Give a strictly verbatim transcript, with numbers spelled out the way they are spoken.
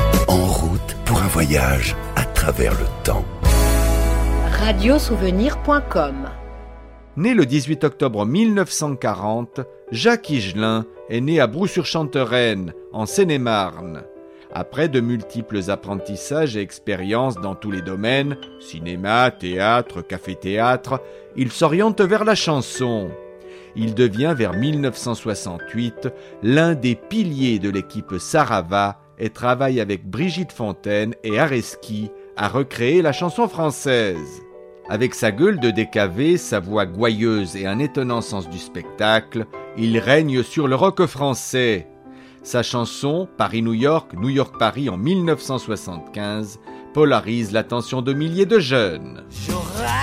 En route pour un voyage à travers le temps. radio souvenir point com. Né le dix-huit octobre mille neuf cent quarante, Jacques Higelin est né à Brou-sur-Chantereine, en Seine-et-Marne. Après de multiples apprentissages et expériences dans tous les domaines, cinéma, théâtre, café-théâtre, il s'oriente vers la chanson. Il devient vers mille neuf cent soixante-huit l'un des piliers de l'équipe Sarava et travaille avec Brigitte Fontaine et Areski à recréer la chanson française. Avec sa gueule de décavé, sa voix gouailleuse et un étonnant sens du spectacle, il règne sur le rock français. Sa chanson « Paris-New York, New York-Paris » en mille neuf cent soixante-quinze polarise l'attention de milliers de jeunes.